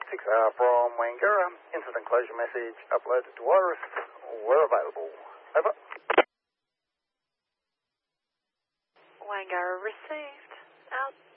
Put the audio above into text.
6R from Wangara. Incident closure message uploaded to Iris. We're available. Over. Wangara received. Out.